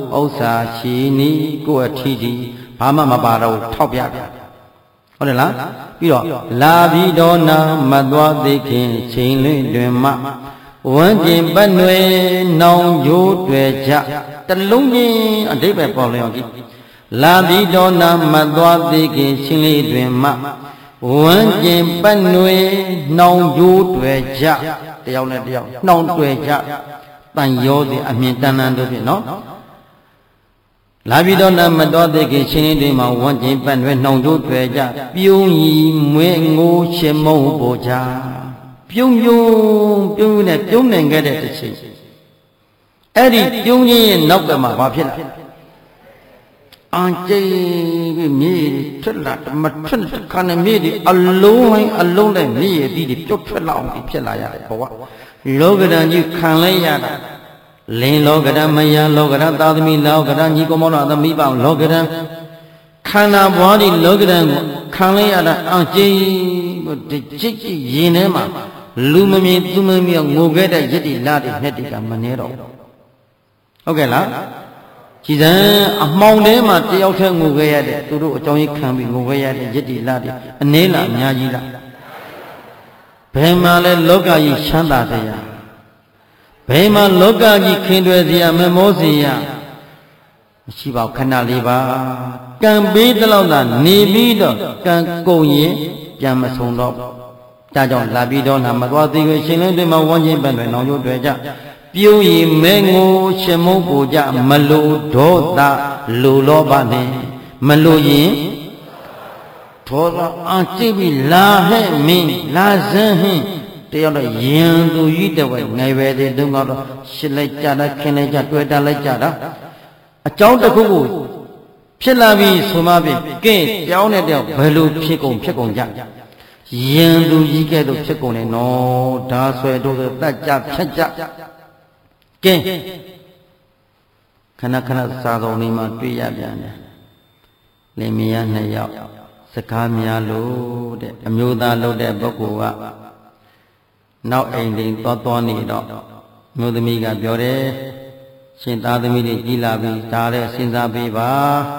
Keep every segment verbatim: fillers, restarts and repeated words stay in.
ဥစ္စာရှိနီကိုအထီတီဘာမှမပါတော့ထောက်ပြပြဟုတ်တယ်လားပြီးတော့လာပြီးတော့နာမသွားသိခင်ချိန်လွင်တွင်မှဝန်းကျင်ပတ်နွယ်နောင်ကျိုးတွေ့ကြတလုံးချင်းအဓိပ္ပာယ်ပေါ်လျော်ကြည့်လာပြီးတော့နာမသွားသိခင်ချိန်လေးတွင်မှဝန်းကျင်ပတ်နွယ်နောင်ကျိုးတွေ့ကြတယောက်နဲ့တယောက်နှောင်တွေ့ကြတန်ရောသည်အမြင်တန်တန်တို့ဖြင့်နော်လာပြီးတော့နာမတော်သိခင်ချိန်လေးတွင်မှဝန်းကျင်ပတ်နွယ်နှောင်ကျိုးတွေ့ကြပြုံးရီမွေငိုးရှင်မုံပေါ်ကြပြုံးပြုံးပြုံးနဲ့ပြုံးနိုင်ခဲ့တဲ့တစ်ချိန်အဲ့ဒီပြုံးခြင်းရဲ့နောက်ကမှဘာဖြစ်လဲအန်ကျိပြီးမြေထွက်လာမထွက်ခါနဲ့မြေဒီအလုံးဝိုင်းအလုံးနဲ့မြေရည်ဒီပြုတ်ထွက်လာအောင်ဖြစ်လာရတယ်ဘဝလောကဓာတ်ကြီးခံလိုက်ရတာလင်းလောကဓာတ်မယလောကဓာတ်သာသမီလောကဓာတ်ညီကောင်မောင်သမီးပေါင်းလောကဓာတ်ခန္ဓာဘွားဒီလောကဓာတ်ကိုခံလိုက်ရတာအန်ကျိဒီကြိတ်ကြိတ်ရင်ထဲမှာလူမမြင်သူမမြင်ငိုခဲ့တဲ့ရစ်တီလာတဲ့နှစ်တီကမနေတော့ဟုတ်ကဲ့လားကြည်စံအမှောင်ထဲမှာတယောက်တည်းငိုခဲ့ရတဲ့သူတို့အကြောင်းကြီးခံပြီးငိုခဲ့ရတဲ့ရစ်တီလာတဲ့အနေလားအများကြီးလားဘယ်မှာလဲလောကကြီးချမ်းသာတရားဘယ်မှာလောကကြီးခင်တွယ်စရာမမောစရာမရှိပါဘူးခဏလေးပါကံပေးတလောက်သာနေပြီးတော့ကံကုန်ရင်ပြန်မဆုံးတော့ဒါကြောင့်လာပြီးတော့နာမသွားသေးကိုရှင်လင်းတွေမှာဝန်းကျင်ပန်းတွေနောင်ကျိုးတွေကြပြုံးရီမဲငိုရှင်မုန်းကိုကြမလိုဒေါသလိုလောဘနဲ့မလိုရင်ဒေါသအကြည့်ပြီးလာဟဲ့မင်းလာစမ်းဟင်းတယောက်တော့ယင်သူကြီးတဲ့ဝဲငယ်ပဲတဲ့တုန်းကတော့ရှစ်လိုက်ကြတာခင်းလိုက်ကြတွေ့တာလိုက်ကြတာအကြောင်းတစ်ခုကိုဖြစ်လာပြီးဆိုမှပြီကဲကြောင်းတဲ့တယောက်ဘယ်လိုဖြစ်ကုန်ဖြစ်ကုန်ကြယင်သူကြီးကဲ့သို့ဖြစ်ကုန်တယ်နော်ဒါဆွဲတို့တတ်ကြဖြတ်ကြကဲခဏခဏစာတော်လေးမှာတွေ့ရပြန်တယ်လင်မယားနှစ်ယောက်စကားများလို့တဲ့အမျိုးသားလုပ်တဲ့ပုဂ္ဂိုလ်ကနောက်အိမ်တင်သွားသွားနေတော့မျိုးသမီးကပြောတယ်ရှင်သားသမီးတွေကြီးလာပြီဒါလည်းစဉ်းစားပေးပါ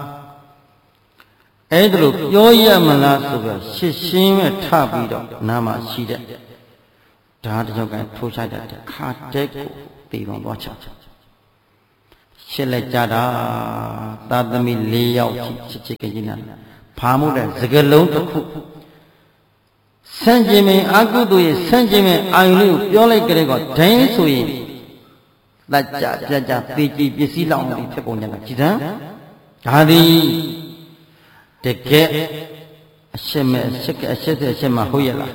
အဲ့ဒါလို့ပြောရမလားဆိုပြီးရှစ်ရှင်းမဲ့ထပြီးတော့နားမှာရှိတဲ့ဓာတ်တစ်ယောက်ကထိုးချတဲ့ခါတဲ့ကိုတည်တော်သွားချရှစ်လက်ကြတာသာသမီလေးယောက်ချစ်ချစ်ကြည်နာဘာမို့တဲ့စကလုံးတစ်ခုဆန့်ကျင်မင်းအကုသိုလ်ရဲ့ဆန့်ကျင်မင်းအာယုလေးကိုပြောလိုက်ကြတဲ့ကဒိုင်းဆိုရင်လက်ကြပြကြပေကြည်ပစ္စည်းလောင်ပြီးဖြစ်ကုန်ကြတာကြည်စမ်းဒါသည်တကယ်အရှက်မဲ့အရှက်ကအရှက်တဲ့အရှက်မှာဟုတ်ရဲ့လား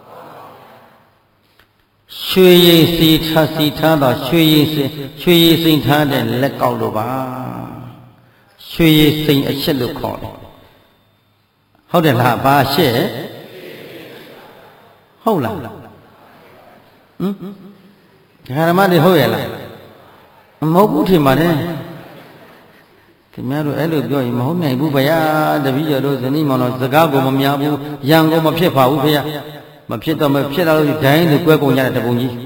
ရွှေရည်စီထားစီထားတော့ရွှေရည်စိရွှေရည်စိထားတဲ့လက်ကောက်လို့ပါရွှေရည်စိအရှက်လို့ခေါ်တယ်ဟုတ်တယ်လားဘာရှက်ဟုတ်လားဟမ်ဓမ္မတွေဟုတ်ရဲ့လားမဟုတ်ဘူးထင်ပါတယ်ခင်ဗျားတို့အဲ့လိုပြောရင်မဟုတ်နိုင်ဘူးဗျာတပည့်ကျော်တို့ဇနီးမောင်တို့စကားကိုမများဘူးရံကိုမဖြစ်ပါဘူးဗျာမဖြစ်တော့မဖြစ်လာလို့ဒိုင်းသူကွဲကုန်ကြတဲ့တပုံကြီး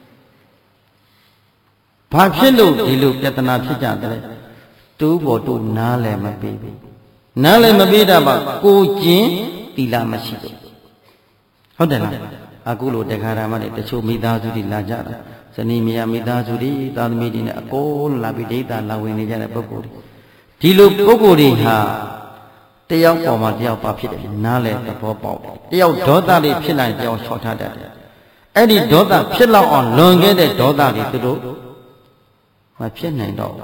ဘာဖြစ်လို့ဒီလိုပြဿနာဖြစ်ကြတယ်တူးပေါ်တူနားလည်းမပေးဘူးနားလည်းမပေးတာပါကိုကျင်တီလာမရှိဘူးဟုတ်တယ်လားအခုလိုတခါတည်းမှတချို့မိသားစုတွေလာကြတာဇနီးမယားမိသားစုတွေသာသမီတွေနဲ့အကုန်လာပြီးဒိဋ္ဌာလာဝင်နေကြတဲ့ပုဂ္ဂိုလ်တွေဒီလိုပုဂ္ဂိုလ်တွေဟာတယောက်ပေါ်မှာတယောက်ပါဖြစ်တယ်နားလဲသဘောပေါက်တယ်တယောက်ဒေါသလေးဖြစ်နိုင်တယောက်ချော့ထားတတ်တယ်အဲ့ဒီဒေါသဖြစ်လောက်အောင်လွန်ခဲ့တဲ့ဒေါသတွေသူတို့မဖြစ်နိုင်တော့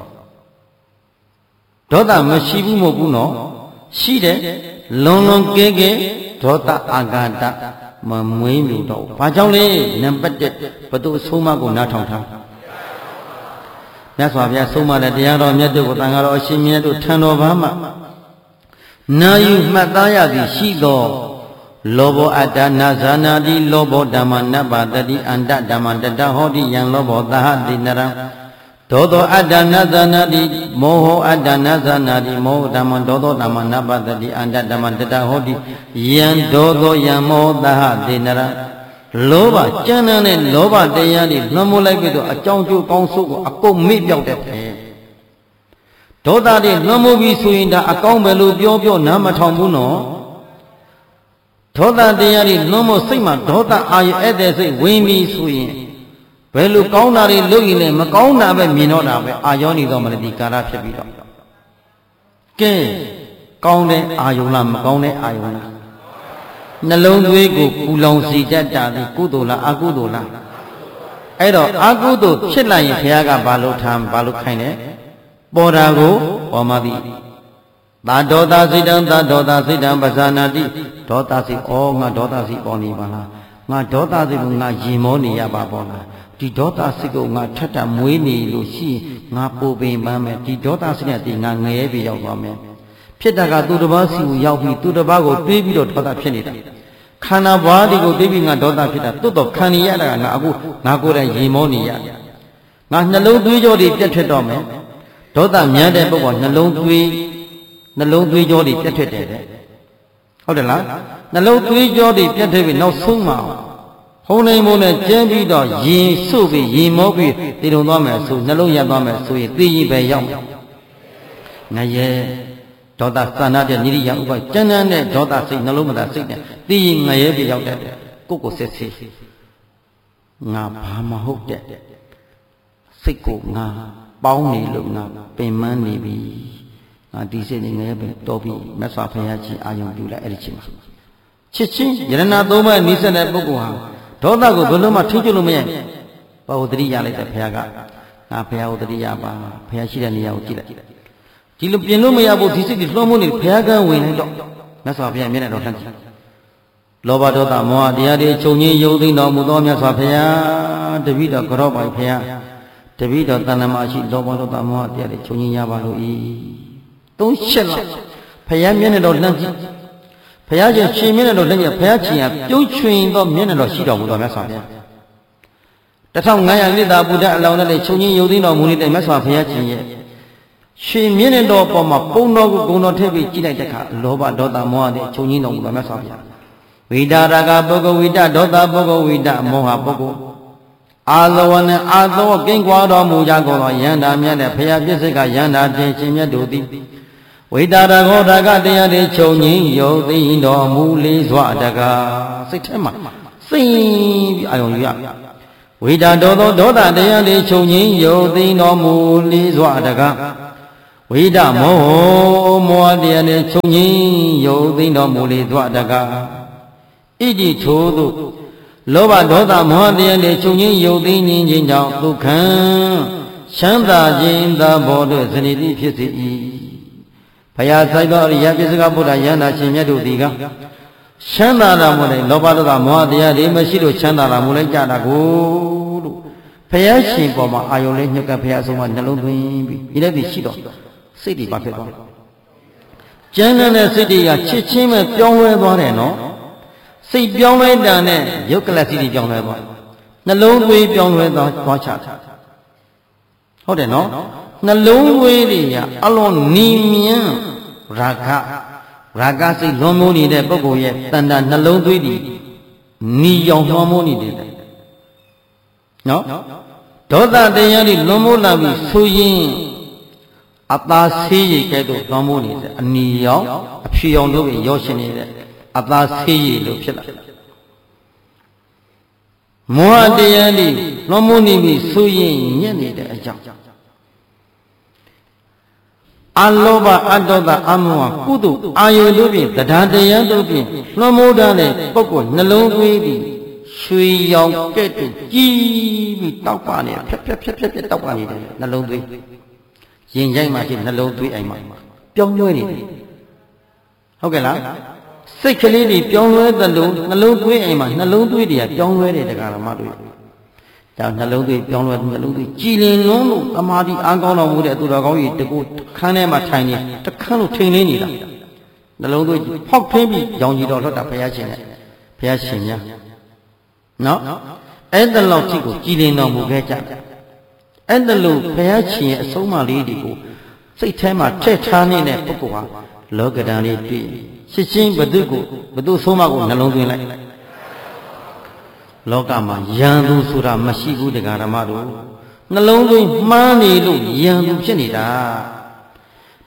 ဒေါသမရှိဘူးမဟုတ်ဘူးနော်ရှိတယ်လွန်လွန်ကဲကဲဒေါသအာဃာတမမွေးမြူတော့ဘာကြောင့်လဲနံပါတ်တစ်ဘသူအဆုံးမကိုနားထောင်ထားမြတ်စွာဘုရားဆုံးမတဲ့တရားတော်မြတ်တို့ကိုတန်ခါတော်အရှင်မြတ်တို့ထံတော်ဘာမှနာယူမှတ်သားရသည်ရှိသောလောဘောအတ္တနာဇာနာတိလောဘောဓမ္မနပ္ပတတိအန္တဓမ္မတတဟောတိယံလောဘောသဟတိနရံဒေါသောအတ္တနာဇာနာတိမောဟအတ္တနာဇာနာတိမောဟဓမ္မဒေါသောဓမ္မနပ္ပတတိအန္တဓမ္မတတဟောတိယံဒေါသောယံမောသဟတိနရံလောဘကြမ်းတဲ့လောဘတရားတွေလွှမ်းမိုးလိုက်ပြီးတော့အကြောင်းကျိုးကောင်းဆိုးကိုအကုန်မေ့ပြောက်တဲ့ဒေါသတွေလွန်မှုပြီးဆိုရင်ဒါအကောင်းပဲလို့ပြောပြောနားမထောင်ဘူးနော်ဒေါသတရားတွေလွန်မှုစိတ်မှာဒေါသအာရုံအဲ့တဲ့စိတ်ဝင်ပြီးဆိုရင်ဘယ်လိုကောင်းတာတွေလုပ်ရင်လည်းမကောင်းတာပဲမြင်တော့တာပဲအာယောနေတော့မလည်းဒီကာလဖြစ်ပြီးတော့ကဲကောင်းတဲ့အာယုံလားမကောင်းတဲ့အာယုံလားနှလုံးသွေးကိုပူလောင်စေတတ်တာဒီကုသိုလ်လားအကုသိုလ်လားအဲ့တော့အကုသိုလ်ဖြစ်လာရင်ဘုရားကဘာလို့ထားဘာလို့ခိုင်းလဲပေါ်တာကိုပေါ်မှသည်သာဒေါသစိတံသာဒေါသစိတံပဇာနာတိဒေါသစိဩငါဒေါသစိပေါ်နေပါလားငါဒေါသစိကိုငါရင်မောနေရပါပေါ်လားဒီဒေါသစိကိုငါထက်တာမွေးနေလို့ရှိရင်ငါပူပင်ပန်းမယ်ဒီဒေါသစိနဲ့ဒီငါငရဲပြီးရောက်သွားမယ်ဖြစ်တာကသူတစ်ပါးစီကိုရောက်ပြီးသူတစ်ပါးကိုတွေးပြီးတော့ဒေါသဖြစ်နေတာခန္ဓာဘွားဒီကိုတွေးပြီးငါဒေါသဖြစ်တာတွတ်တော့ခံရရတာကငါအခုငါကိုယ်တိုင်ရင်မောနေရငါနှလုံးသွေးကြောတွေပြတ်ထွက်တော့မယ်ဒေါသမြန်းတဲ့ပုဂ္ဂိုလ်နှလုံးသွေးနှလုံးသွေးကြောတွေပြတ်ထွက်တယ်တဲ့ဟုတ်တယ်လားနှလုံးသွေးကြောတွေပြတ်ထွက်ပြီးနောက်ဆုံးမှာဟုံးနေမို့နဲ့ကျင်းပြီးတော့ရင်ဆုပ်ပြီးရင်မောပြီးတည်တုံသွားမယ်ဆိုနှလုံးရသွားမယ်ဆိုရင်သိရင်ပဲရောက်မယ်ငရဲဒေါသသန္တာတဲ့နိရိယဥပကျမ်းမ်းတဲ့ဒေါသစိတ်နှလုံးမသာစိတ်နဲ့သိရင်ငရဲပြရောက်တဲ့ကိုယ့်ကိုစစ်စစ်ငါဘာမဟုတ်တဲ့စိတ်ကိုငါပေါင်းနေလို့ငါပင်မနေပြီငါဒီစိတ်နဲ့ငရဲပဲတော်ပြီမြတ်စွာဘုရားကြီးအာယုံပြုလိုက်အဲ့ဒီချိန်မှာချစ်ချင်းယရဏသုံးပါးနိစ္စတဲ့ပုဂ္ဂိုလ်ဟာဒေါသကိုဘယ်လိုမှထိကျွလို့မရဘာဝတ္တိရလိုက်တဲ့ဘုရားကငါဘုရားဝတ္တိရပါဘုရားရှိတဲ့နေရာကိုကြည့်လိုက်ဒီလိုပြင်လို့မရဘူးဒီစိတ်ကြီးလွှမ်းမိုးနေဘုရားကဝင်လိုက်တော့မြတ်စွာဘုရားမျက်နှာတော်လှမ်းကြည့်လောဘဒေါသမောဟတရားတွေချုပ်ငြိမ်းယုံသိတော်မူသောမြတ်စွာဘုရားတပည့်တော်ကြောပိုင်ဘုရားတပည့်တော်တဏ္ဍမရှိလောဘဒေါသမောဟတရားတွေချုပ်ငြိမ်းရပါလို့ဤသုံးချက်လောက်ဘုရားမျက်နှာတော်လှမ်းကြည့်ဘုရားရှင်ရှင်မျက်နှာတော်လှမ်းကြည့်ဘုရားရှင်ကပြုံးချွင်သောမျက်နှာတော်ရှိတော်မူသောမြတ်စွာဘုရားတထောင်ငါးရာနှစ်သာဘုရားအလောင်းနဲ့ချုပ်ငြိမ်းယုံသိတော်မူနေတဲ့မြတ်စွာဘုရားရှင်ရဲ့ရှင်မြင့်တဲ့တော်ပေါ်မှာပုံတော်ကိုဂုဏ်တော်ထည့်ပြီးကြည့်လိုက်တဲ့အခါလောဘဒေါသမောဟတွေချုပ်ငြိမ်းတော်မူတော်မြတ်စွာဘုရားဝိတာရကပုဂ္ဂဝိတဒေါသပုဂ္ဂဝိတမောဟပုဂ္ဂအာသဝနဲ့အာသောကင်းကွာတော်မူကြကုန်သောယန္တာမြတ်နဲ့ဘုရားပြည့်စုံကယန္တာတင်ရှင်မြတ်တို့သည်ဝိတာရကောဓကတရားတွေချုပ်ငြိမ်းယုံသိတော်မူလေးစွာတကားစိတ်ထဲမှာစိတ်ပြီးအာယုံယူရဝိတာဒေါသောဒေါသတရားတွေချုပ်ငြိမ်းယုံသိတော်မူလေးစွာတကားဝိဒမောမောတရားနဲ့ချုပ်ငြိမ်းယုံသိတော်မူလေသွားတကားဣတိထို့သို့လောဘဒေါသမောဟတရားနဲ့ချုပ်ငြိမ်းယုံသိခြင်းကြောင့်ဒုက္ခံချမ်းသာခြင်းသဘောတို့စနေတိဖြစ်စေ၏ဘုရားဆိုင်သောအရိယပြစ္ဆကဗုဒ္ဓယန္တာရှင်မြတ်တို့သည်ကချမ်းသာတာမို့လေလောဘဒေါသမောဟတရားတွေမရှိလို့ချမ်းသာတာမို့လေကြတာကိုလို့ဘုရားရှင်ပေါ်မှာအာယုံလေးညှက်ကဘုရားဆုံးမနှလုံးသွင်းပြီးဒီလည်းဒီရှိတော့စိတ်တွေဘာဖြစ်သွားလဲကျမ်းတဲ့စိတ်တွေကချစ်ချင်းပဲပြောင်းလဲသွားတယ်နော်စိတ်ပြောင်းလဲတာနဲ့ယုတ်ကလစိတ်တွေပြောင်းလဲသွားနှလုံးသွေးပြောင်းလဲသွားသွားချတာဟုတ်တယ်နော်နှလုံးသွေးတွေကအလွန်နီမြန်းရာဂရာဂစိတ်လွန်မိုးနေတဲ့ပုဂ္ဂိုလ်ရဲ့တဏ္ဍနှလုံးသွေးတွေနီရောင်လွန်မိုးနေတယ်နော်ဒေါသတရားတွေလွန်မိုးလာပြီးဆိုရင်အသာဆေးရည်ကဲ့သို့လွန်မိုးနေတဲ့အနီရောင်အဖြူရောင်တို့ပဲရောရှင်နေတဲ့အသာဆေးရည်လို့ဖြစ်လာမောဟတရားတွေလွန်မိုးနေပြီးဆိုရင်ညက်နေတဲ့အကြောင်းအလောဘအတ္တသအမောဟကုသိုလ်အာယုတို့ဖြင့်တရားတရားတို့ဖြင့်လွန်မိုးတဲ့ပုဂ္ဂိုလ်နှလုံးသွေးပြီးရွှေရောင်ကဲ့သို့ကြီးပြီးတောက်ပါနေဖြက်ဖြက်ဖြက်ဖြက်ဖြက်တောက်ပါနေတယ်နှလုံးသွေးရင်ကြိုက်မှရှိနှလုံးသွေးအိမ်မှာပြောင်းလဲနေတယ်ဟုတ်ကဲ့လားစိတ်ကလေးတွေပြောင်းလဲသလိုနှလုံးသွေးအိမ်မှာနှလုံးသွေးတွေကပြောင်းလဲတယ်တရားဓမ္မတွေဒါနှလုံးသွေးပြောင်းလဲနှလုံးသွေးကြည်လင်လုံးလို့တမာတိအားကောင်းတော်မူတဲ့သူတော်ကောင်းကြီးတကူခန်းထဲမှာထိုင်နေတခန်းလို့ထိန်နေနေတာနှလုံးသွေးဖောက်ထင်းပြီးရောင်ကြီးတော်လွတ်တာဘုရားရှင်နဲ့ဘုရားရှင်များနော်အဲ့ဒါလောက်ကြည့်ကိုကြည်လင်တော်မူခဲ့ကြအဲ့ဒါလို့ဘုရားရှင်ရဲ့အဆုံးအမလေးတွေကိုစိတ်ထဲမှာထည့်ထားနေတဲ့ပုဂ္ဂိုလ်ဟာလောကဓာတ်လေးတွေ့ရှင်းရှင်းဘသူကိုဘသူဆုံးမကိုနှလုံးသွင်းလိုက်လောကမှာယံသူဆိုတာမရှိဘူးတရားဓမ္မတို့နှလုံးသွင်းမှားနေလို့ယံသူဖြစ်နေတာ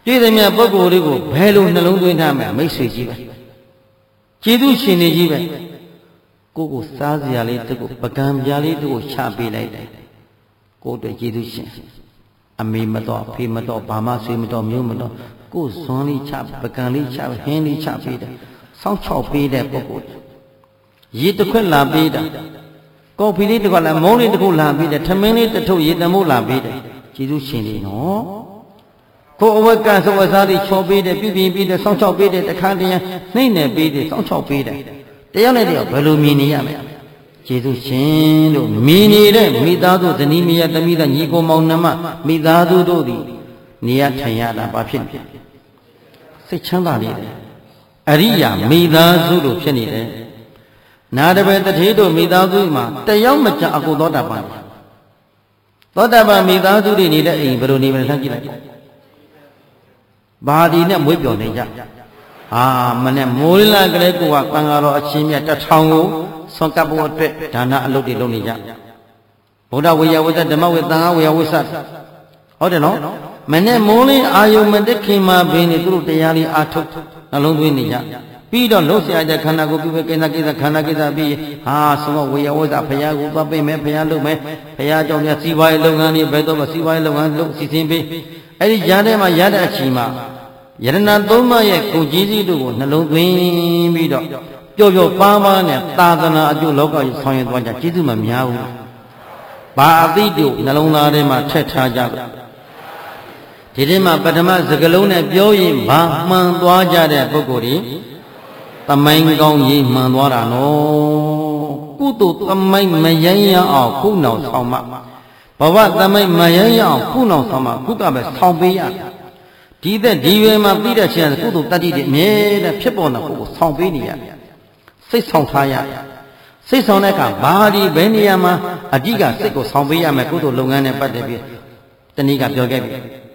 တွေ့သည်များပုဂ္ဂိုလ်တွေကိုဘယ်လိုနှလုံးသွင်းထားမယ်မိတ်ဆွေကြီးပဲကျေးဇူးရှင်နေကြီးပဲကိုကိုစားစရာလေးတကူပကံပြားလေးတကူချပေးလိုက်တယ်ကိုအတွက်ကျေးဇူးရှင်အမေမတော်ဖေမတော်ဘာမှဆွေမတော်မျိုးမတော်ကိုဇွန်လေးချပကံလေးချဟင်းလေးချပေးတယ်စောင့်ချောက်ပေးတဲ့ပုဂ္ဂိုလ်ရေတစ်ခွက်လာပေးတာကော်ဖီလေးတစ်ခွက်လာမုန်းလေးတစ်ခုလာပေးတယ်ထမင်းလေးတစ်ထုပ်ရေတမိုးလာပေးတယ်ကျေးဇူးရှင်နေနော်ကိုအဝက်ကသဝစားလေးချောပေးတယ်ပြုပြင်ပေးတယ်စောင့်ချောက်ပေးတယ်တခါတည်းနှိမ့်နေပေးတယ်စောင့်ချောက်ပေးတယ်တရားနဲ့တရားဘယ်လိုမြင်နေရမလဲကျေးဇူးရှင်လို့မြင်နေတဲ့မိသားစုဇနီးမယားသမီးသားညီကိုမောင်နှမမိသားစုတို့သည်နေရထိုင်ရတာဘာဖြစ်လဲစိတ်ချမ်းသာနေတယ်အရိယာမိသားစုတို့ဖြစ်နေတယ်နာတပည့်တထေးတို့မိသားစုမှာတယောက်မကြအကုသောတာပန်သောတာပန်မိသားစုတွေနေတဲ့အိမ်ဘယ်လိုနေမလဲလှမ်းကြည့်လိုက်ဘာဒီနဲ့မွေးပျော်နေကြအာမနဲ့မိုးလာကလေးကိုကကံကားတော်အချင်းမြတ်တထောင်ကိုဆွန်ကပ်ဖို့အတွက်ဒါနအလုပ်တွေလုပ်နေကြဗုဒ္ဓဝေယဝိသဓမ္မဝေသံဃာဝေယဝိသဟုတ်တယ်နော်မနဲ့မိုးလေးအာယုံမတက်ခင်မှာဘင်းနေသူတို့တရားလေးအာထုတ်နှလုံးသွင်းနေကြပြီးတော့လှုပ်ရှားတဲ့ခန္ဓာကိုယ်ပြုပဲကိစ္စကိစ္စခန္ဓာကိစ္စပြီးဟာဆိုတော့ဝေယဝိသဘုရားကိုသွားပေးမယ်ဘုရားလုပ်မယ်ဘုရားကြောင့်များစီးပွားရေးလုပ်ငန်းတွေဘယ်တော့မှစီးပွားရေးလုပ်ငန်းလုပ်စီစဉ်ပေးအဲ့ဒီຢာထဲမှာရတဲ့အချိန်မှာယရဏသုံးပါးရဲ့ကိုကြီးကြီးတို့ကိုနှလုံးသွင်းပြီးတော့ပျော်ပျော်ပါးပါးနဲ့သာသနာအကျိုးလောကကြီးဆောင်ရွက်သွားကြကျေးဇူးမများဘူးဘာအသိတို့နှလုံးသားထဲမှာထည့်ထားကြလို့ဒီထဲမှာပထမစကလုံးနဲ့ပြောရင်ဘာမှန်သွားကြတဲ့ပုဂ္ဂိုလ်တွေသမိုင်းကောင်းရေးမှန်သွားတာနော်ကုသိုလ်သမိုင်းမယဉ်ရအောင်ခုနောက်ဆောင်မှဘဝသမိုင်းမယဉ်ရအောင်ခုနောက်ဆောင်မှခုကပဲဆောင်ပေးရဒီသက်ဒီရွယ်မှာပြီးတဲ့ချင်းကုသိုလ်တတ္တိတွေအမြဲတမ်းဖြစ်ပေါ်တဲ့ပုဂ္ဂိုလ်ဆောင်ပေးနေရစိတ်ဆောင်ထားရစိတ်ဆောင်တဲ့အခါဘာဒီဘယ်နေရာမှာအဓိကစိတ်ကိုဆောင်ပေးရမယ်ကုသိုလ်လုပ်ငန်းနဲ့ပတ်သက်ပြီးတနည်းကပြောခဲ့ပြီ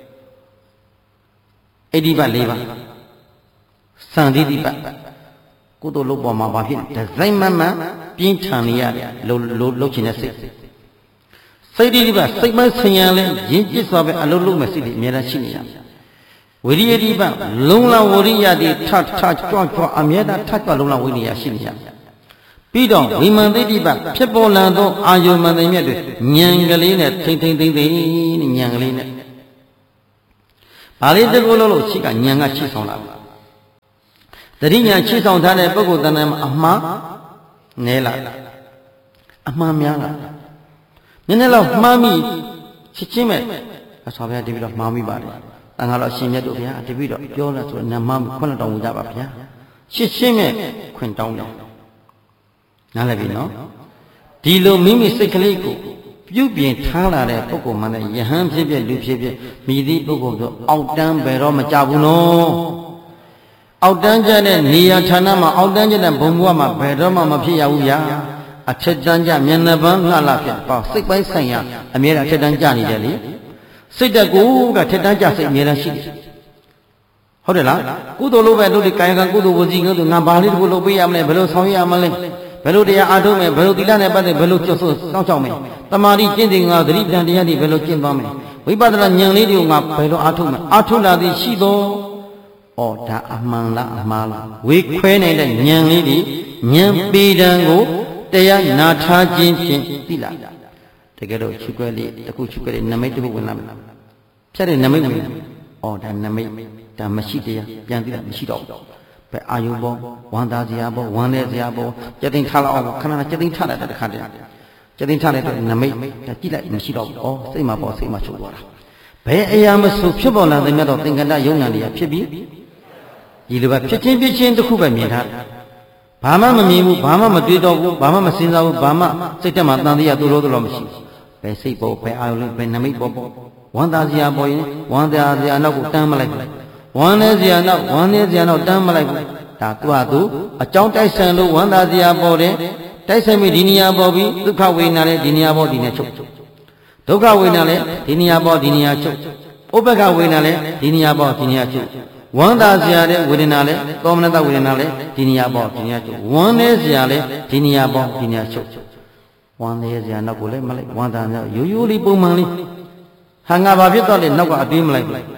အိဋ္ဌိပတ်၄ပါးစံတိတိပတ်ကုသိုလ်လုပ်ပေါ်မှာဘာဖြစ်ဒီဇိုင်းမမှန်ပြင်းထန်နေရတယ်လို့လို့လုပ်ချင်တဲ့စိတ်စိတ်တိတိပတ်စိတ်မဆင်ရလဲရင်းကျစ်စွာပဲအလုပ်လုပ်မဲ့စိတ်တွေအများကြီးရှိနေရဝိရိယတိပတ်လုံလဝရိယတိထထကြွကြွအမြဲတမ်းထကြွလုံလဝိရိယရှိနေရပြီးတော့ဝိမာန်တိတိပတ်ဖြစ်ပေါ်လာသောအာယုမန်သိမြတ်တွေဉာဏ်ကလေးနဲ့ထိမ့်ထိမ့်သိမ့်သိမ့်နဲ့ဉာဏ်ကလေးနဲ့ဘာလေးတကူလို့လို့ရှိကဉာဏ်ကချိဆောင်လာတတိညာချိဆောင်ထားတဲ့ပုဂ္ဂိုလ်တဏ္ဍာမှာအမှားနည်းလာအမှားများလာနည်းနည်းတော့မှားမိချစ်ချင်းမဲ့အဆောဗျာတပည့်တော့မှားမိပါတယ်တန်ခါတော့ရှင်မြတ်တို့ဗျာတပည့်တော့ပြောလာဆိုနမခွန်းတောင်းကြပါဗျာချစ်ချင်းမဲ့ခွင့်တောင်းတယ်နားလည်ပြီနော်ဒီလိုမိမိစိတ်ကလေးကိုပြုပြင်ထားလာတဲ့ပုဂ္ဂိုလ်မှလည်းယဟန်ဖြစ်ဖြစ်လူဖြစ်ဖြစ်မိသည့်ပုဂ္ဂိုလ်ဆိုအောက်တန်းဘယ်တော့မကြဘူးနော်အောက်တန်းကျတဲ့နေရာဌာနမှာအောက်တန်းကျတဲ့ဘုံဘဝမှာဘယ်တော့မှမဖြစ်ရဘူးဗျာအထက်တန်းကျမျက်နှာပန်းငှလာဖြစ်ပေါ့စိတ်ပိုင်းဆိုင်ရာအမြဲတမ်းအထက်တန်းကျနေတယ်လေစိတ်တကူကထက်တန်းကျစိတ်အမြဲတမ်းရှိတယ်ဟုတ်တယ်လားကုသိုလ်လို့ပဲတို့ဒီကာယကံကုသိုလ်ဝစီကုသိုလ်ငါဘာလေးတကူလုပ်ပေးရမလဲဘယ်လိုဆောင်ရမလဲဘယ်လိုတရားအားထုတ်မယ်ဘယ်လိုသီလနဲ့ပတ်သက်ဘယ်လိုကျွတ်ဆိုစောင့်ရှောက်မယ်တမာတိကျင့်စဉ်ကသတိပဋ္ဌာန်တရားတွေဘယ်လိုကျင့်သွားမယ်ဝိပဿနာဉာဏ်လေးတွေကိုငါဘယ်လိုအားထုတ်မယ်အားထုတ်လာသည်ရှိသောဩဒါအမှန်လားအမှားလားဝေခွဲနေတဲ့ဉာဏ်လေးတွေဉာဏ်ပေတံကိုတရားနာထားခြင်းဖြင့်သိလာတကယ်တော့ချွတ်ွက်လေးတခုချွတ်ွက်လေးနမိတ်တစ်ခုဝင်လာမယ်ဖြတ်တဲ့နမိတ်ဝင်လာဩဒါနမိတ်ဒါမရှိတရားပြန်သိတာမရှိတော့ဘူးဘယ်အာယုဘောဝန္တာစရာဘောဝန္တဲ့စရာဘောကြက်သိန်းထားလောက်အောင်ခဏခဏကြက်သိန်းထားလိုက်တဲ့ခါတည်းကြက်သိန်းထားလိုက်တဲ့နမိတ်ဒါကြည့်လိုက်မရှိတော့ဘူးဩစိတ်မှာပေါ်စိတ်မှာချုပ်သွားတာဘယ်အရာမဆိုဖြစ်ပေါ်လာတဲ့မြတ်တော်သင်္ကတယုံညာတွေကဖြစ်ပြီးဒီလိုပဲဖြစ်ချင်းဖြစ်ချင်းတစ်ခုပဲမြင်ထားဘာမှမမြင်ဘူးဘာမှမတွေးတော့ဘူးဘာမှမစဉ်းစားဘူးဘာမှစိတ်ထဲမှာတန်တရားသူလို့တော့မရှိဘယ်စိတ်ပေါ်ဘယ်အာယုလဲဘယ်နမိတ်ပေါ်ပေါ်ဝန္တာစရာပေါ်ရင်ဝန္တာစရာနောက်ကိုတန်းမလိုက်ဘူးဝမ်းနေစရာနောက်ဝမ်းနေစရာနောက်တန်းမလိုက်ဘူးဒါသူ့ဟာသူအကြောင်းတိုက်ဆိုင်လို့ဝမ်းသာစရာပေါ်တယ်တိုက်ဆိုင်ပြီးဒီနေရာပေါ်ပြီးဒုက္ခဝေဒနာလည်းဒီနေရာပေါ်ဒီနေချုပ်ဒုက္ခဝေဒနာလည်းဒီနေရာပေါ်ဒီနေရာချုပ်ဥပ္ပခဝေဒနာလည်းဒီနေရာပေါ်ဒီနေရာချုပ်ဝမ်းသာစရာတဲ့ဝေဒနာလည်းသောမနတဝေဒနာလည်းဒီနေရာပေါ်ဒီနေရာချုပ်ဝမ်းနေစရာလည်းဒီနေရာပေါ်ဒီနေရာချုပ်ဝမ်းနေစရာနောက်ကိုလည်းမလိုက်ဝမ်းသာစရာရိုးရိုးလေးပုံမှန်လေးဟာငါဘာဖြစ်တော့လဲနောက်ကအတွေးမလိုက်ဘူး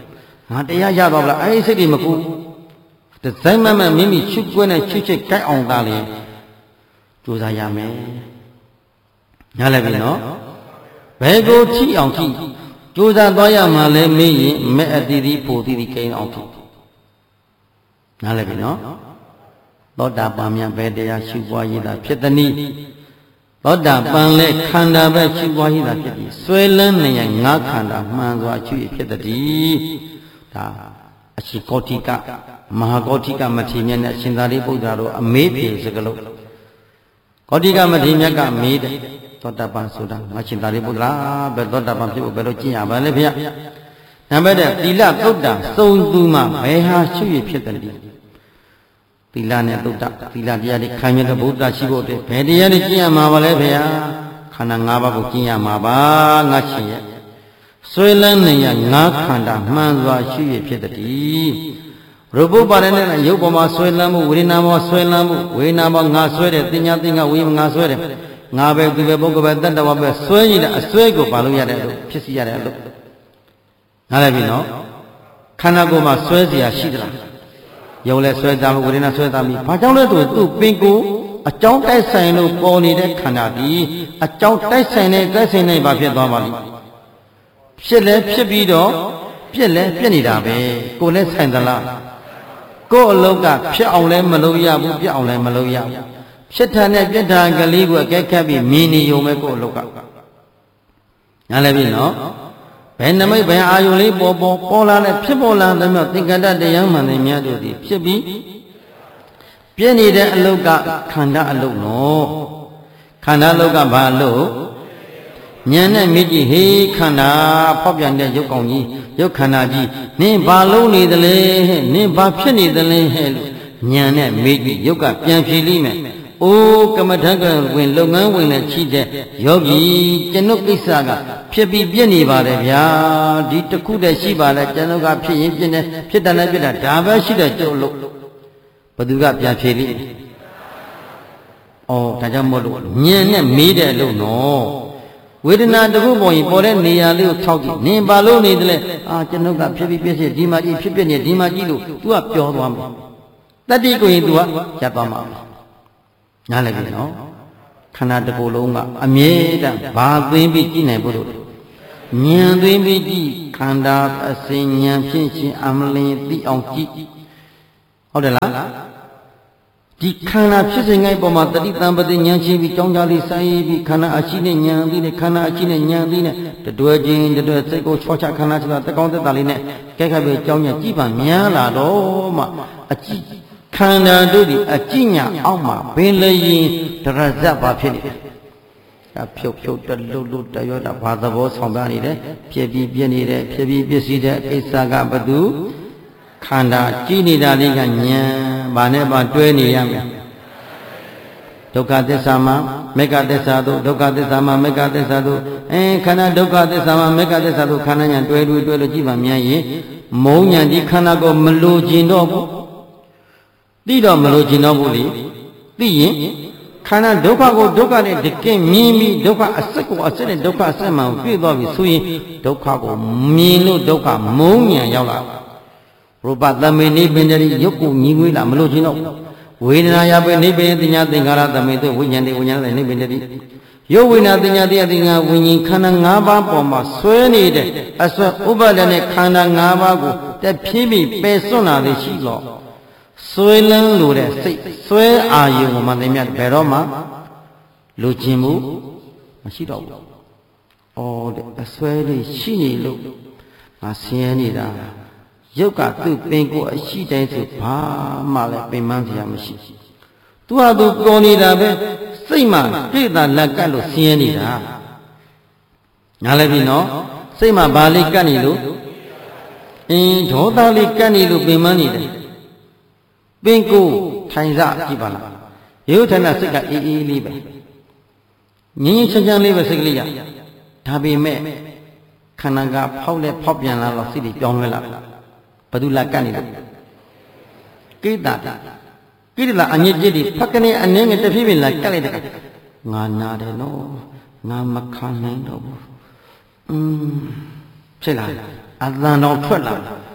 ငါတရားရတော့လားအဲ့ဒီစိတ်တွေမကူဒီဇိုင်းမမမိမိချွတ်ကွဲနဲ့ချွတ်ချစ်ကြိုက်အောင်သားလေကြိုးစားရမယ်နားလည်ပြီနော်ဘယ်ကိုထိအောင်ထိကြိုးစားသွားရမှာလဲမေးရင်မဲ့အတီးတီးဖို့တီးတီးကိန်းအောင်ထိနားလည်ပြီနော်သောတာပန်မြတ်ပဲတရားရှုပွားရည်တာဖြစ်သည်နည်းသောတာပန်လဲခန္ဓာပဲရှုပွားရည်တာဖြစ်ပြီးဆွဲလန်းနေရင်ငါခန္ဓာမှန်စွာရှုရဖြစ်သည်ဒါအရှိကောတိကမဟာကောတိကမထေရမြတ်နဲ့ရှင်သာရိပုတ္တရာတို့အမေးဖြေစကလုံးကောတိကမထေရမြတ်ကမေးတယ်သောတာပန်ဆိုတာငါရှင်သာရိပုတ္တရာဘယ်သောတာပန်ဖြစ်ဖို့ဘယ်လိုကျင့်ရပါလဲဖေရနံပါတ်တစ်သီလသုတ်တံစုံသူမှဘယ်ဟာရှုရဖြစ်တယ်သီလနဲ့သုတ်တသီလတရားတွေခံရတဲ့ဘုရားရှိဖို့တဲ့ဘယ်တရားတွေကျင့်ရမှာပါလဲဖေရခန္ဓာ၅ပါးကိုကျင့်ရမှာပါငါရှင်ရဲ့ဆွဲလန်းနေရငါခန္ဓာမှန်စွာရှုရဖြစ်သည်ရူပပါရနဲ့ရုပ်ပေါ်မှာဆွဲလန်းမှုဝေဒနာပေါ်ဆွဲလန်းမှုဝေဒနာပေါ်ငါဆွဲတယ်တင်ညာတင်ညာဝေငါဆွဲတယ်ငါပဲသူပဲပုဂ္ဂိုလ်ပဲတတ္တဝါပဲဆွဲရတဲ့အဆွဲကိုပါလို့ရတယ်လို့ဖြစ်စီရတယ်လို့နားလည်ပြီနော်ခန္ဓာကိုယ်မှာဆွဲเสียရှိသလားယုံလဲဆွဲသားမှုဝေဒနာဆွဲသားမှုဘာကြောင့်လဲဆိုသူ့ပင်ကိုအကြောင်းတိုက်ဆိုင်လို့ပေါ်နေတဲ့ခန္ဓာဒီအကြောင်းတိုက်ဆိုင်တဲ့တိုက်ဆိုင်တဲ့ဘာဖြစ်သွားပါလိမ့်ဖြစ်လဲဖြစ်ပြီးတော့ပြက်လဲပြက်နေတာပဲကိုယ်လဲဆိုင်သလားကိုယ်အလုံးကဖြစ်အောင်လဲမလုပ်ရဘူးပြက်အောင်လဲမလုပ်ရဘူးဖြစ်တာနဲ့ပြက်တာကလေးကိုအကဲခတ်ပြီးမြင်နေုံပဲကိုယ်အလုံးကနားလည်ပြီနော်ဘယ်နမိတ်ဘယ်အာယုလေးပေါ်ပေါ်ပေါ်လာတဲ့ဖြစ်ပေါ်လာတဲ့မြောက်သင်္ကတတရားမှန်တဲ့များတို့ဒီဖြစ်ပြီးပြည့်နေတဲ့အလုတ်ကခန္ဓာအလုတ်နော်ခန္ဓာအလုတ်ကဘာအလုတ်ဉာဏ်နဲ့မြည်ကြည့်ဟေးခန္ဓာဖောက်ပြန်တဲ့ရုပ်ကောင်ကြီးရုပ်ခန္ဓာကြီးနင်းဘာလုံးနေသလဲဟဲ့နင်းဘာဖြစ်နေသလဲဟဲ့လို့ဉာဏ်နဲ့မြည်ကြည့်ရုပ်ကပြန်ဖြေလိမ့်မယ်အိုးကမ္မထကဝင်လုပ်ငန်းဝင်နဲ့ချိတဲ့ယောဂီကျွန်ုပ်ကိစ္စကဖြစ်ပြီးပြည့်နေပါတယ်ဗျာဒီတစ်ခုတည်းရှိပါလဲကျွန်ုပ်ကဖြစ်ရင်ပြည့်နေဖြစ်တယ်လည်းပြည့်တာဒါပဲရှိတယ်ကျုပ်လို့ဘသူကပြန်ဖြေလိမ့်မယ်အော်ဒါကြောင့်မို့လို့ဉာဏ်နဲ့မေးတယ်လို့နော်ဝေဒနာတစ်ခုပေါ်ရင်ပေါ်တဲ့နေရာလေးကိုထောက်ကြည့်နင်ဘာလို့နေတယ်လဲအာကျွန်ုပ်ကဖြစ်ပြီးပြည့်စီဒီမှာကြည့်ဖြစ်ပြနေဒီမှာကြည့်လို့ तू ကပြောသွားမှာတတိကိုရင် तू ကရပ်သွားမှာနားလည်ပြီနော်ခန္ဓာတစ်ခုလုံးကအမြဲတမ်းဘာသိပြီးကြည့်နိုင်ဖို့လို့ဉာဏ်သိပြီးကြည့်ခန္ဓာအစဉ်ဉာဏ်ဖြင့်ရှင်အမလင်သိအောင်ကြည့်ဟုတ်တယ်လားဒီခန္ဓာဖြစ်စဉ်ငိုက်ပေါ်မှာတတိတံပတိဉာဏ်ချင်းပြီးကြောင်းကြလေးဆိုင်ပြီးခန္ဓာအရှိနဲ့ဉာဏ်ပြီးနဲ့ခန္ဓာအရှိနဲ့ဉာဏ်ပြီးနဲ့တွယ်ချင်းတွယ်စိတ်ကိုချောချခန္ဓာချတာတကောင်းသက်တာလေးနဲ့ကြက်ခတ်ပြီးကြောင်းညကြည့်ပါများလာတော့မှအကြည့်ခန္ဓာတို့ဒီအကြည့်ညာအောက်မှာဘင်းလျင်ဒရဇတ်ပါဖြစ်နေတယ်ဒါဖြုတ်ဖြုတ်တလွတ်လွတ်တရောတာဘာသဘောဆောင်ပြနေတယ်ဖြစ်ပြီးပြည့်နေတယ်ဖြစ်ပြီးပြည့်စည်တဲ့အိသကဘသူခန္ဓာကြည့်နေတာလေးကဉာဏ်ဘာနဲ့ပါတွဲနေရမယ်ဒုက္ခသစ္စာမှာမေဃသစ္စာတို့ဒုက္ခသစ္စာမှာမေဃသစ္စာတို့အဲခန္ဓာဒုက္ခသစ္စာမှာမေဃသစ္စာတို့ခန္ဓာညာတွဲတွဲတွဲလို့ကြည့်ပါမြန်ရင်မုံညာဒီခန္ဓာကိုမလိုချင်တော့ဘူးသိတော့မလိုချင်တော့ဘူးလေသိရင်ခန္ဓာဒုက္ခကိုဒုက္ခနဲ့တကယ်မြင်ပြီးဒုက္ခအစစ်ကိုအစစ်နဲ့ဒုက္ခအစစ်မှန်ပြည့်သွားပြီဆိုရင်ဒုက္ခကိုမြင်လို့ဒုက္ခမုံညာရောက်လာရူပသမေနိဗ္ဗာန်တည်းရုပ်ကိုညီငွေးလာမလို့ချင်းတော့ဝေဒနာယပိနိဗ္ဗာန်တင်ညာသင်္ခါရသမေတုဝိညာဉ်တေဝိညာဉ်တေနိဗ္ဗာန်တည်းရုပ်ဝိညာဉ်တင်ညာတရားတင်ညာဝိညာဉ်ခန္ဓာ၅ပါးပေါ်မှာဆွဲနေတဲ့အဆွဲဥပါဒနဲ့ခန္ဓာ၅ပါးကိုတဖြည်းဖြည်းပယ်စွန့်လာလေရှိတော့ဆွဲလန်းလို့တဲ့စိတ်ဆွဲအာယုံမှတင်မြတ်ဘယ်တော့မှလူချင်းမှုမရှိတော့ဘူး။အော်တဲ့အဆွဲလေးရှိနေလို့ငါဆင်းရဲနေတာရုပ်ကသူ့ပင်ကိုအရှိတိုင်းဆိုဘာမှလည်းပင်ပန်းစရာမရှိ။သူဟာသူပေါ်နေတာပဲစိတ်မှပြည့်တာလက်ကတ်လို့ဆင်းရဲနေတာ။နားလည်းပြီနော်စိတ်မှဘာလေးကတ်နေလို့အင်းဒေါသလေးကတ်နေလို့ပင်ပန်းနေတယ်။ပင်ကိုထိုင်စားကြည့်ပါလား။ရုပ်ထဏစိတ်ကအေးအေးလေးပဲ။ငြင်းငြင်းချမ်းချမ်းလေးပဲစိတ်ကလေးရ။ဒါပေမဲ့ခန္ဓာကဖောက်လဲဖောက်ပြန်လာတော့စိတ်တွေပြောင်းလဲလာဘယ်သူလာကတ်နေလဲကိတ္တာကိတ္တလာအညစ်အကြေးတွေဖက်ကနေအနှင်းငယ်တဖြည်းဖြည်းလာကတ်လိုက်တဲ့ငါနာတယ်နော်ငါမခံနိုင်တော့ဘူးอืมဖြစ်လာအသံတော်ထွက်လာ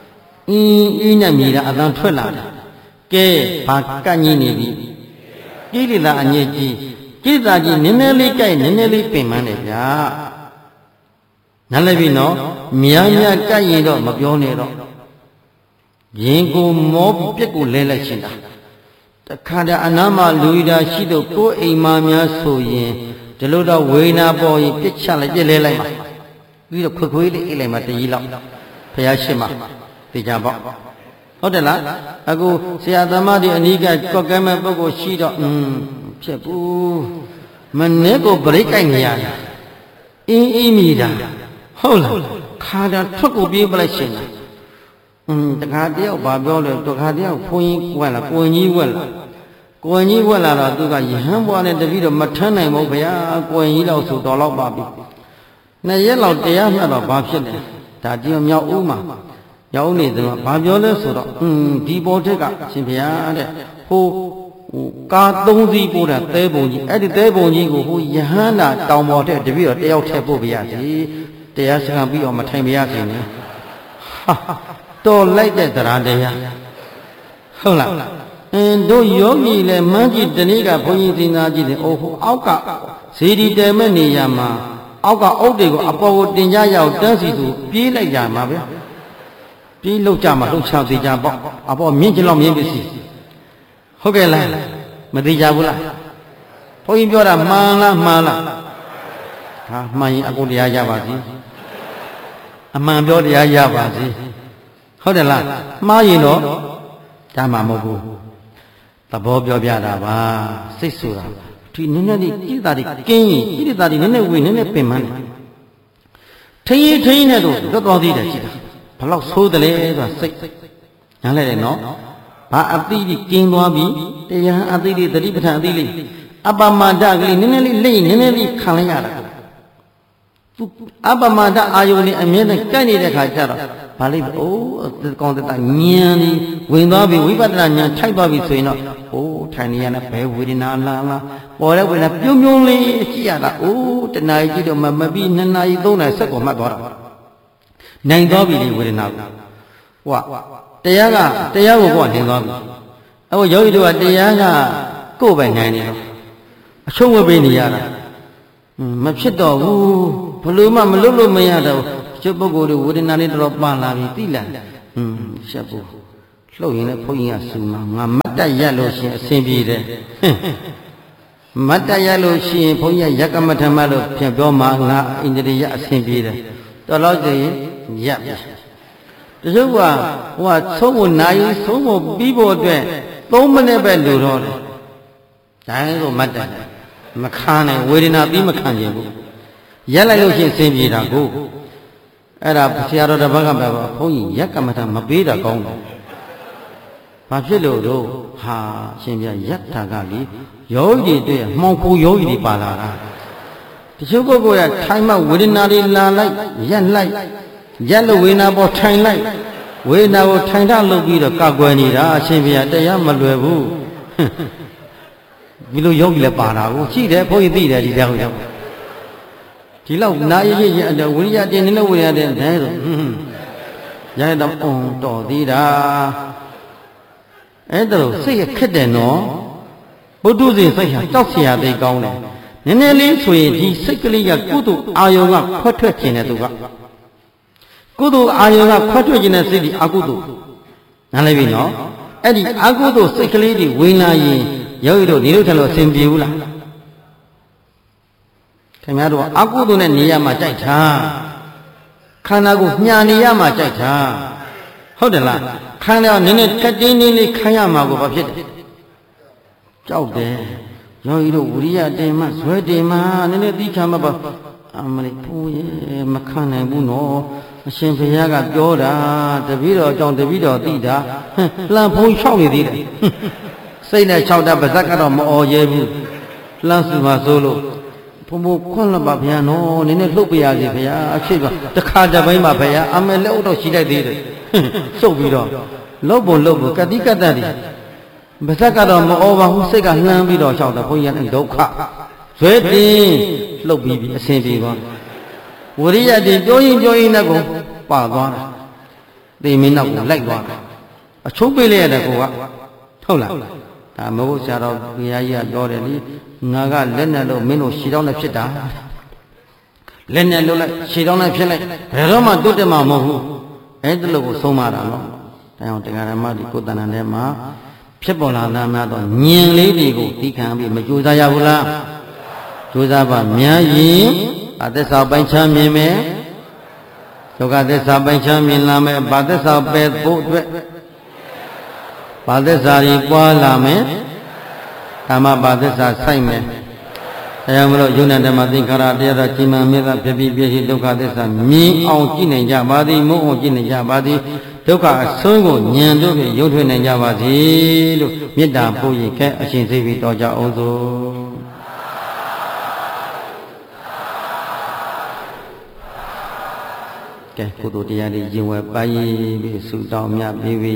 အင်းအင်းနဲ့မြည်တာအတန်ထွက်လာတယ်ကဲဘာကန့်ကြီးနေပြီကိလေသာအငြိကြီးကိလေသာကြီးနည်းနည်းလေးကြိုက်နည်းနည်းလေးပင်ပန်းတယ်ဗျာနားလည်ပြီနော်များများကြိုက်ရင်တော့မပြောနဲ့တော့ရင်ကိုမောပြက်ကိုလဲလိုက်ရှင်တာတခါတည်းအနာမလူရတာရှိတော့ကိုယ်အိမ်မှာများဆိုရင်ဒီလိုတော့ဝေနာပေါ်ရင်ပြစ်ချလိုက်ပြစ်လဲလိုက်ပါပြီးတော့ခွေခွေးလေးအိတ်လိုက်မှတကြီးလောက်ဘုရားရှိမှသိကြပေါ့ဟုတ်တယ်လားအခုဆရာသမားတွေအနီးကကောက်ကဲမဲ့ပုဂ္ဂိုလ်ရှိတော့อืมဖြစ်ဘူးမနေ့ကိုဗရိတ်ကြိုက်နေရတာအင်းအင်းမိတာဟုတ်လားခါတာထွက်ကိုပြေးပလိုက်ရှင်လားอืมတခါတယောက်ဘာပြောလဲတခါတယောက်ဘုန်းကြီးဝက်လားကိုရင်ကြီးဝက်လားကိုရင်ကြီးဝက်လာတော့သူကယဟန်ဘွားနဲ့တပည့်တော့မထမ်းနိုင်ဘူးဗျာကိုရင်ကြီးလောက်ဆိုတော်လောက်ပါပြီနှစ်ရက်လောက်တရားမှတ်တော့ဘာဖြစ်လဲဒါတယောက်မြောက်ဦးမှာရောက်နေတယ်ဘာပြောလဲဆိုတော့อืมဒီပေါ်ထက်ကရှင်ဗျာတဲ့ဟိုဟိုကာသုံးစီးပို့တာသဲပုံကြီးအဲ့ဒီသဲပုံကြီးကိုဟိုယဟန်နာတောင်ပေါ်ထက်တပည့်တော့တယောက်ထည့်ပို့ပြရစီတရားစကားပြီးတော့မထိုင်ပြရခင်နဲ့ဟာတော်လိုက်တဲ့တရားတရားဟုတ်လားအင်းတို့ယောဂီလည်းမန်းကြီးတနေ့ကဘုန်းကြီးသင်္သာကြည့်တယ်အိုးဟိုအောက်ကဇေဒီတဲမဲ့နေရမှာအောက်ကအုတ်တွေကိုအပေါ်ကိုတင်ကြရအောင်တန်းစီသူပြေးလိုက်ကြမှာဗျပြေးလောက်ကြမှာလှုပ်ချသေးကြပေါ့အပေါ်မြင့်ချင်လောက်မြင့်ပြီစီဟုတ်ကဲ့လားမသိကြဘူးလားဘုန်းကြီးပြောတာမှန်လားမှန်လားဟာမှန်ရင်အကုန်တရားရပါစီအမှန်ပြောတရားရပါစီဟုတ်တယ်လားမှားရင်တော့ဒါမှမဟုတ်ဘူးသဘောပြောပြတာပါစိတ်ဆိုတာဒီနည်းနည်းလေးကိလေသာတွေကင်းရင်ကိလေသာတွေနည်းနည်းဝေနည်းနည်းပင်ပန်းတယ်ထိရင်ထိရင်နဲ့တော့လွတ်သွားသေးတယ်ရှိတာဘလောက်ဆိုးတယ်လဲဆိုတာစိတ်နားလဲတယ်နော်ဘာအတိကြီးကင်းသွားပြီတရားအတိလေးသတိပဋ္ဌာန်အတိလေးအပမဒကလေးနည်းနည်းလေးလိမ့်နည်းနည်းလေးခံလိုက်ရတာသူအပမဒအာယုန်နဲ့အမြဲတမ်းကြိုက်နေတဲ့ခါကျတော့ဘာလိမ့်အိုးကောင်းတဲ့ဉာဏ်ကြီးဝင်သွားပြီဝိပဿနာဉာဏ်ထိုက်သွားပြီဆိုရင်တော့အိုးထိုင်နေရတဲ့ဘယ်ဝေဒနာလာလားပေါ်တဲ့ဝေဒနာပြုံးပြုံးလေးကြည့်ရတာအိုးတဏှာကြီးတော့မမပြီးနှစ်နာရီသုံးနာရီဆက်ကိုမှတ်သွားတာနိုင်သွားပြီလေဝေဒနာကိုဟိုကတရားကတရားကိုကိုယ်နိုင်သွားပြီအခုယောဂီတို့ကတရားကကိုယ်ပဲနိုင်နေတော့အရှုံးဝေပေးနေရတာမဖြစ်တော့ဘူးဘလို့မှမလုပ်လို့မရတော့ကျုပ်ပုဂ္ဂိုလ်တွေဝေဒနာလေးတော့ပန်လာပြီသိလားဟွန်းရှက်ဖို့လှုပ်ရင်လည်းဘုန်းကြီးကဆူမှာငါမတ်တက်ရက်လို့ရှိရင်အဆင်ပြေတယ်မတ်တက်ရက်လို့ရှိရင်ဘုန်းကြီးကရက်ကမထမလို့ပြန်ပြောမှာငါအိန္ဒြေရအဆင်ပြေတယ်တော်တော့ဆိုရင်ရက်ပြီတချို့ကဟိုကသုံးဖို့နိုင်သုံးဖို့ပြီးဖို့အတွက်သုံးမိနစ်ပဲလိုတော့တယ်ဒါကိုမတ်တက်မခံနိုင်ဝေဒနာပြီးမခံချင်ဘူးရက်လိုက်လို့ရှိရင်အဆင်ပြေတာကိုအဲ့ဒါဆရာတော်တစ်ပတ်ကပဲဘုန်းကြီးရက်ကမထမပေးတာကောင်းတယ်ဘာဖြစ်လို့တော့ဟာရှင်ပြရက်တာကလေယောဂီတွေမှောင်ခိုယောဂီတွေပါလာတာတချို့ပုဂ္ဂိုလ်ကထိုင်မှဝေဒနာတွေလာလိုက်ရက်လိုက်ရက်လို့ဝေဒနာပေါ်ထိုင်လိုက်ဝေဒနာကိုထိုင်ထလုပ်ပြီးတော့ကောက်ွယ်နေတာအရှင်ပြတရားမလွယ်ဘူးဒီလိုယောဂီလည်းပါတာကိုရှိတယ်ဘုန်းကြီးသိတယ်ဒီကြောင်ကြောင့်ဒီလောက်နာရရရဝိရိယတင်နေလို့ဝိရိယတင်တယ်ဆိုရရတော့အုံတော်သေးတာအဲ့ဒါလို့စိတ်ရခက်တယ်နော်ဘုဒ္ဓဇင်စိတ်ဟာကြောက်เสียသိကောင်းတယ်နည်းနည်းလေးဆိုရင်ဒီစိတ်ကလေးကကုသိုလ်အာယုံကခွက်ထွက်ခြင်းတဲ့သူကကုသိုလ်အာယုံကခွက်ထွက်ခြင်းတဲ့စိတ်ဒီအကုသိုလ်နားလည်ပြီနော်အဲ့ဒီအကုသိုလ်စိတ်ကလေးတွေဝင်လာရင်ယောဂီတို့နေလို့ထလို့အဆင်ပြေဘူးလားခင်ဗျားတို့အကုသိုလ်နဲ့နေရမှာကြိုက်တာခန္ဓာကိုညာနေရမှာကြိုက်တာဟုတ်တယ်လားခန္ဓာနည်းနည်းကတ်တင်းတင်းလေးခံရမှာကိုဘာဖြစ်တယ်ကြောက်တယ်ယောဂီတို့ဝိရိယတင်မှဇွဲတင်မှနည်းနည်းသိခံမှာပါအမလေးဖူးရဲ့မခံနိုင်ဘူးနော်အရှင်ဘုရားကပြောတာတပည့်တော်အကြောင်းတပည့်တော်သိတာလှန်ဖုံးလျှောက်နေသေးတယ်စိတ်နဲ့လျှောက်တာပါဇက်ကတော့မအော်ရဲဘူးလှမ်းစုပါဆိုလို့ဘုံဘခွန်းလပါဗျာနော်နည်းနည်းလှုပ်ပြရစီဗျာအဖြစ်ပါတခါတပိုင်းမှာဗျာအမေလက်အုပ်တော့ရှိလိုက်သေးတယ်စုပ်ပြီးတော့လှုပ်ဖို့လှုပ်ဖို့ကတိကတ္တတွေပါဇက်ကတော့မအော်ပါဘူးစိတ်ကလှမ်းပြီးတော့လျှောက်တာဘုန်းကြီးကဒုက္ခဇွဲတင်လှုပ်ပြီးပြီအဆင်ပြေသွားဝိရိယတင်ပြောရင်ပြောရင်လည်းကိုပါသွားတာသေမင်းနောက်ကိုလိုက်သွားတယ်အချိုးပေးလိုက်ရတဲ့ကိုကဟုတ်လားဒါမဟုတ်ဆရာတော်ဘုရားကြီးကပြောတယ်လေငါကလက်နဲ့လို့မင်းတို့ရှည်တောင်းနဲ့ဖြစ်တာလက်နဲ့လို့လိုက်ရှည်တောင်းနဲ့ဖြစ်လိုက်ဘယ်တော့မှတိုးတက်မှာမဟုတ်ဘူးအဲ့ဒါလို့ကိုဆုံးမတာနော်ဒါကြောင့်တရားဓမ္မဒီကိုယ်တဏ္ဍာထဲမှာဖြစ်ပေါ်လာနာများတော့ညင်လေးတွေကိုသိခံပြီးမကြိုးစားရဘူးလားကြိုးစားပါများရင်အသက်စာပိုင်းချမ်းမြင်မယ်ဒုက္ခသစ္စာပိုင်းချမ်းမြင်လာမယ်ဘာသစ္စာပဲဖို့အတွက်ဘာသစ္စာကြီးပွားလာမယ်ဓမ္မဘာသစ္စာဆိုင်မယ်အဲကြောင့်မလို့ယုံနာဓမ္မသင်္ခါရတရားတော်ကြီးမှန်မြတ်ဖြစ်ပြီးပြည့်စုံဒုက္ခသစ္စာမြင်အောင်ကြည့်နိုင်ကြပါသည်မုန်းအောင်ကြည့်နိုင်ကြပါသည်ဒုက္ခအဆုံးကိုဉာဏ်တို့ဖြင့်ရုပ်ထွက်နိုင်ကြပါစေလို့မေတ္တာပို့ရခဲ့အရှင်သိပြီတော်ကြအောင်စို့ကဲကုသိုလ်တရားတွေရင်ဝယ်ပါရည်ပြီးဆုတောင်းမြတ်ပြီး